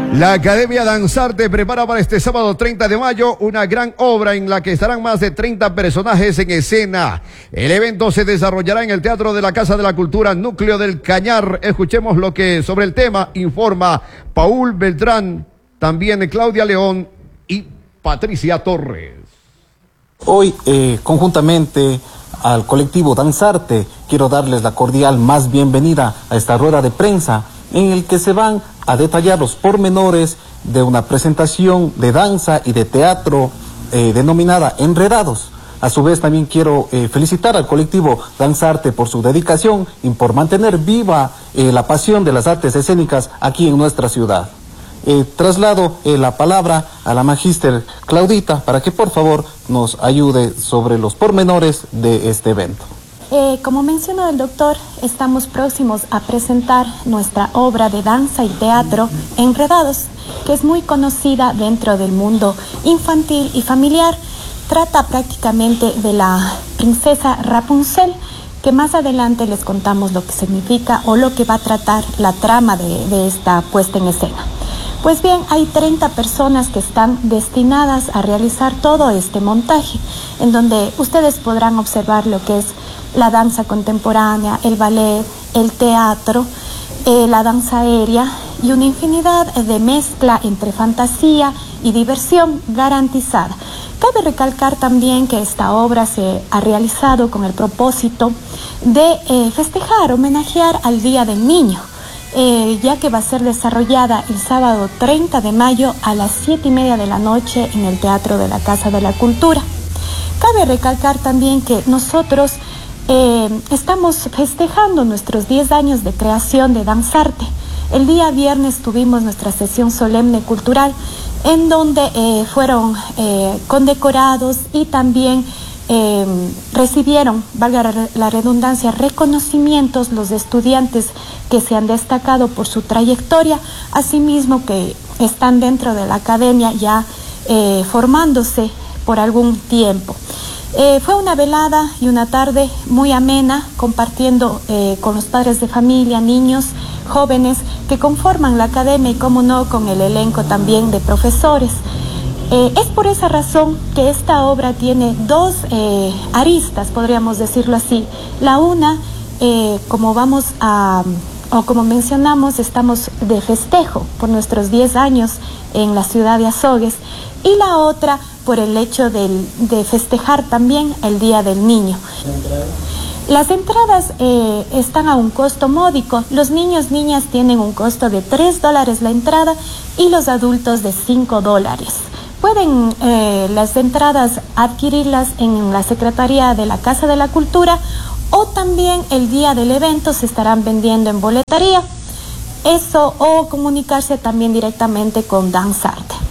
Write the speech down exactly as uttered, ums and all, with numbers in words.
La Academia Danzarte prepara para este sábado treinta de mayo una gran obra en la que estarán más de treinta personajes en escena. El evento se desarrollará en el Teatro de la Casa de la Cultura, Núcleo del Cañar. Escuchemos lo que sobre el tema informa Paul Beltrán, también Claudia León y Patricia Torres. Hoy, eh, conjuntamente al colectivo Danzarte, quiero darles la cordial más bienvenida a esta rueda de prensa en el que se van a detallar los pormenores de una presentación de danza y de teatro eh, denominada Enredados. A su vez también quiero eh, felicitar al colectivo Danzarte por su dedicación y por mantener viva eh, la pasión de las artes escénicas aquí en nuestra ciudad. Eh, traslado eh, la palabra a la magíster Claudita para que por favor nos ayude sobre los pormenores de este evento. Eh, como mencionó el doctor, estamos próximos a presentar nuestra obra de danza y teatro Enredados, que es muy conocida dentro del mundo infantil y familiar. Trata prácticamente de la princesa Rapunzel, que más adelante les contamos lo que significa o lo que va a tratar la trama de, de esta puesta en escena. Pues bien, hay treinta personas que están destinadas a realizar todo este montaje, en donde ustedes podrán observar lo que es la danza contemporánea, el ballet, el teatro, eh, la danza aérea y una infinidad de mezcla entre fantasía y diversión garantizada. Cabe recalcar también que esta obra se ha realizado con el propósito de eh, festejar, homenajear al Día del Niño, eh, ya que va a ser desarrollada el sábado treinta de mayo a las siete y media de la noche en el Teatro de la Casa de la Cultura. Cabe recalcar también que nosotros Eh, estamos festejando nuestros diez años de creación de Danzarte. El día viernes tuvimos nuestra sesión solemne cultural en donde eh, fueron eh, condecorados y también eh, recibieron, valga la redundancia, reconocimientos los estudiantes que se han destacado por su trayectoria, asimismo que están dentro de la academia ya eh, formándose por algún tiempo. Eh, fue una velada y una tarde muy amena, compartiendo eh, con los padres de familia, niños, jóvenes que conforman la academia y, como no, con el elenco también de profesores. Eh, es por esa razón que esta obra tiene dos eh, aristas, podríamos decirlo así. La una, eh, como vamos a, o como mencionamos, estamos de festejo por nuestros diez años en la ciudad de Azogues, y la otra por el hecho de, de festejar también el Día del Niño. Las entradas eh, están a un costo módico. Los niños, niñas tienen un costo de tres dólares la entrada y los adultos de cinco dólares. Pueden eh, las entradas adquirirlas en la Secretaría de la Casa de la Cultura, o también el día del evento se estarán vendiendo en boletería. Eso, o comunicarse también directamente con Danzarte.